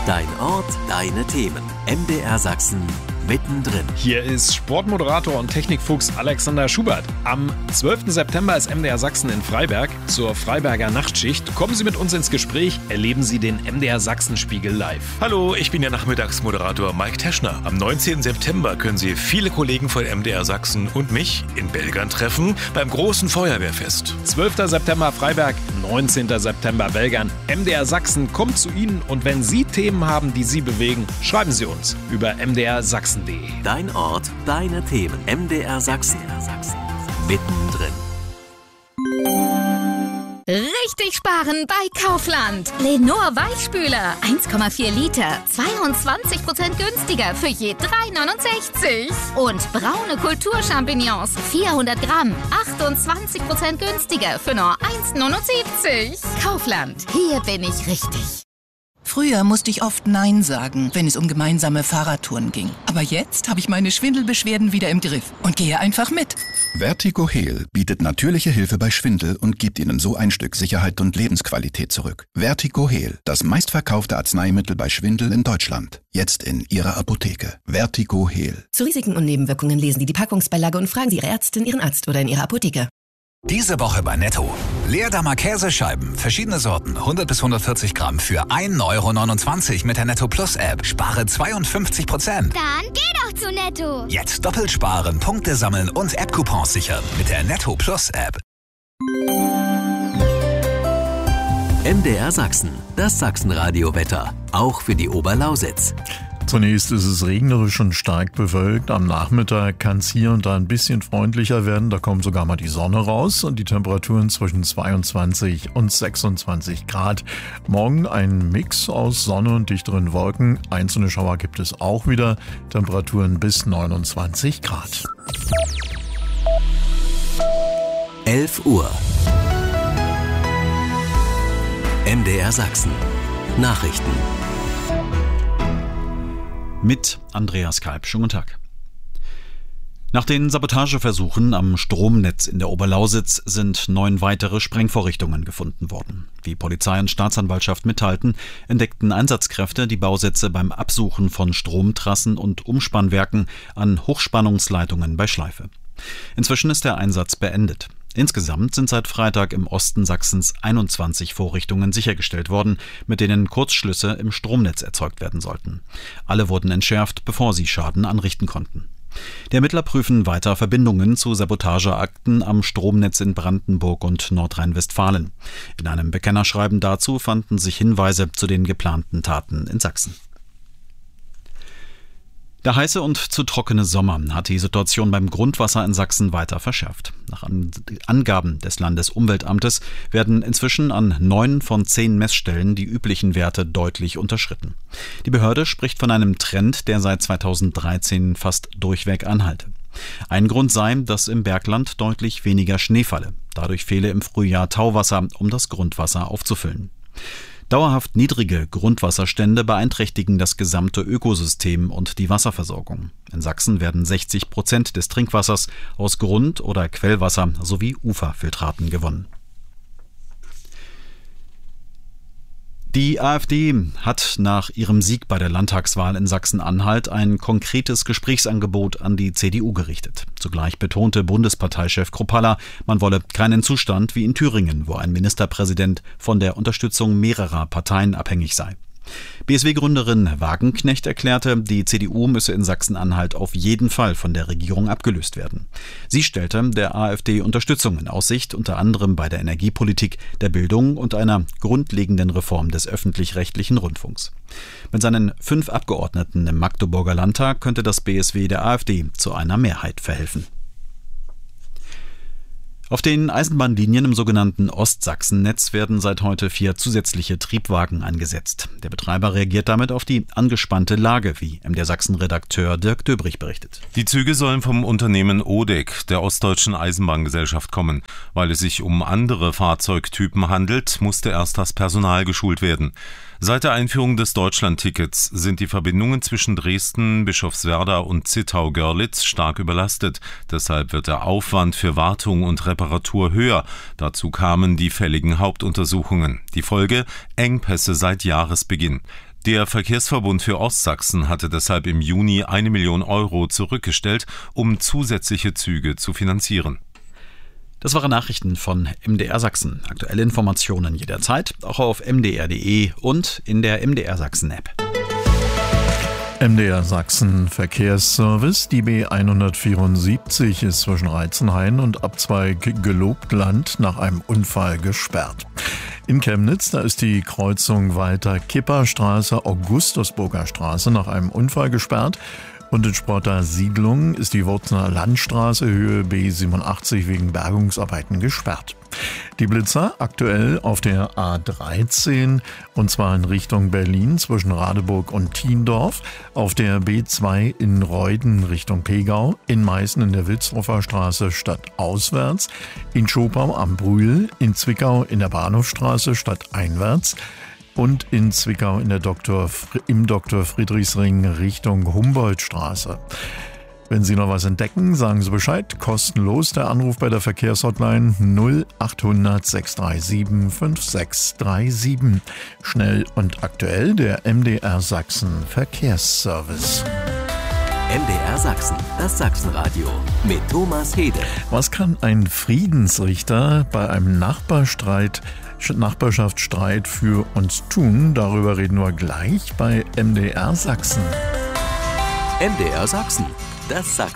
Dein Ort, deine Themen. MDR Sachsen mittendrin. Hier ist Sportmoderator und Technikfuchs Alexander Schubert. Am 12. September ist MDR Sachsen in Freiberg zur Freiberger Nachtschicht. Kommen Sie mit uns ins Gespräch, erleben Sie den MDR Sachsen-Spiegel live. Hallo, ich bin der Nachmittagsmoderator Mike Teschner. Am 19. September können Sie viele Kollegen von MDR Sachsen und mich in Belgern treffen beim großen Feuerwehrfest. 12. September Freiberg, 19. September Belgern. MDR Sachsen kommt zu Ihnen und wenn Sie Themen haben, die Sie bewegen, schreiben Sie uns über mdrsachsen.de. Dein Ort, deine Themen. MDR Sachsen. Mittendrin. Richtig sparen bei Kaufland. Lenor Weichspüler 1,4 Liter, 22% günstiger für je 3,69. Und braune Kulturchampignons 400 Gramm, 28% günstiger für nur 1,79. Kaufland, hier bin ich richtig. Früher musste ich oft Nein sagen, wenn es um gemeinsame Fahrradtouren ging. Aber jetzt habe ich meine Schwindelbeschwerden wieder im Griff und gehe einfach mit. Vertigo Heal bietet natürliche Hilfe bei Schwindel und gibt Ihnen so ein Stück Sicherheit und Lebensqualität zurück. Vertigo Heal, das meistverkaufte Arzneimittel bei Schwindel in Deutschland. Jetzt in Ihrer Apotheke. Vertigo Heal. Zu Risiken und Nebenwirkungen lesen Sie die Packungsbeilage und fragen Sie Ihre Ärztin, Ihren Arzt oder in Ihrer Apotheke. Diese Woche bei Netto. Leerdammer Käsescheiben, verschiedene Sorten, 100 bis 140 Gramm für 1,29 € mit der Netto Plus App. Spare 52%. Dann geh doch zu Netto. Jetzt doppelt sparen, Punkte sammeln und App-Coupons sichern mit der Netto Plus App. MDR Sachsen, das Sachsenradio-Wetter. Auch für die Oberlausitz. Zunächst ist es regnerisch und stark bewölkt. Am Nachmittag kann es hier und da ein bisschen freundlicher werden. Da kommt sogar mal die Sonne raus und die Temperaturen zwischen 22 und 26 Grad. Morgen ein Mix aus Sonne und dichteren Wolken. Einzelne Schauer gibt es auch wieder. Temperaturen bis 29 Grad. 11 Uhr. MDR Sachsen. Nachrichten. Mit Andreas Kalb. Schönen guten Tag. Nach den Sabotageversuchen am Stromnetz in der Oberlausitz sind 9 weitere Sprengvorrichtungen gefunden worden. Wie Polizei und Staatsanwaltschaft mitteilten, entdeckten Einsatzkräfte die Bausätze beim Absuchen von Stromtrassen und Umspannwerken an Hochspannungsleitungen bei Schleife. Inzwischen ist der Einsatz beendet. Insgesamt sind seit Freitag im Osten Sachsens 21 Vorrichtungen sichergestellt worden, mit denen Kurzschlüsse im Stromnetz erzeugt werden sollten. Alle wurden entschärft, bevor sie Schaden anrichten konnten. Die Ermittler prüfen weiter Verbindungen zu Sabotageakten am Stromnetz in Brandenburg und Nordrhein-Westfalen. In einem Bekennerschreiben dazu fanden sich Hinweise zu den geplanten Taten in Sachsen. Der heiße und zu trockene Sommer hat die Situation beim Grundwasser in Sachsen weiter verschärft. Nach Angaben des Landesumweltamtes werden inzwischen an 9 von 10 Messstellen die üblichen Werte deutlich unterschritten. Die Behörde spricht von einem Trend, der seit 2013 fast durchweg anhalte. Ein Grund sei, dass im Bergland deutlich weniger Schnee falle. Dadurch fehle im Frühjahr Tauwasser, um das Grundwasser aufzufüllen. Dauerhaft niedrige Grundwasserstände beeinträchtigen das gesamte Ökosystem und die Wasserversorgung. In Sachsen werden 60% des Trinkwassers aus Grund- oder Quellwasser sowie Uferfiltraten gewonnen. Die AfD hat nach ihrem Sieg bei der Landtagswahl in Sachsen-Anhalt ein konkretes Gesprächsangebot an die CDU gerichtet. Zugleich betonte Bundesparteichef Kruppalla, man wolle keinen Zustand wie in Thüringen, wo ein Ministerpräsident von der Unterstützung mehrerer Parteien abhängig sei. BSW-Gründerin Wagenknecht erklärte, die CDU müsse in Sachsen-Anhalt auf jeden Fall von der Regierung abgelöst werden. Sie stellte der AfD Unterstützung in Aussicht, unter anderem bei der Energiepolitik, der Bildung und einer grundlegenden Reform des öffentlich-rechtlichen Rundfunks. Mit seinen 5 Abgeordneten im Magdeburger Landtag könnte das BSW der AfD zu einer Mehrheit verhelfen. Auf den Eisenbahnlinien im sogenannten Ostsachsennetz werden seit heute 4 zusätzliche Triebwagen eingesetzt. Der Betreiber reagiert damit auf die angespannte Lage, wie MDR Sachsen-Redakteur Dirk Döbrich berichtet. Die Züge sollen vom Unternehmen ODEC, der Ostdeutschen Eisenbahngesellschaft, kommen. Weil es sich um andere Fahrzeugtypen handelt, musste erst das Personal geschult werden. Seit der Einführung des Deutschlandtickets sind die Verbindungen zwischen Dresden, Bischofswerda und Zittau-Görlitz stark überlastet. Deshalb wird der Aufwand für Wartung und Reparatur höher. Dazu kamen die fälligen Hauptuntersuchungen. Die Folge: Engpässe seit Jahresbeginn. Der Verkehrsverbund für Ostsachsen hatte deshalb im Juni 1 Million Euro zurückgestellt, um zusätzliche Züge zu finanzieren. Das waren Nachrichten von MDR Sachsen. Aktuelle Informationen jederzeit, auch auf mdr.de und in der MDR Sachsen App. MDR Sachsen Verkehrsservice. Die B174 ist zwischen Reitzenhain und Abzweig Gelobtland nach einem Unfall gesperrt. In Chemnitz, da ist die Kreuzung Walter-Kipper-Straße, Augustusburger Straße nach einem Unfall gesperrt. Und in Sprotter Siedlung ist die Wurzener Landstraße Höhe B87 wegen Bergungsarbeiten gesperrt. Die Blitzer aktuell auf der A13 und zwar in Richtung Berlin zwischen Radeburg und Thiendorf, auf der B2 in Reuden Richtung Pegau, in Meißen in der Wilsdorfer Straße stadtauswärts, in Schopau am Brühl, in Zwickau in der Bahnhofstraße stadteinwärts und in Zwickau in der im Dr. Friedrichsring Richtung Humboldtstraße. Wenn Sie noch was entdecken, sagen Sie Bescheid. Kostenlos der Anruf bei der Verkehrshotline 0800 637 5637. Schnell und aktuell der MDR Sachsen Verkehrsservice. MDR Sachsen, das Sachsenradio mit Thomas Hede. Was kann ein Friedensrichter bei einem Nachbarschaftsstreit für uns tun? Darüber reden wir gleich bei MDR Sachsen. MDR Sachsen, das Sachsen.